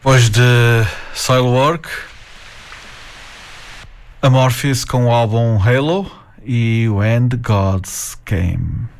Depois de Soilwork, Amorphis com o álbum Halo e When the Gods Came.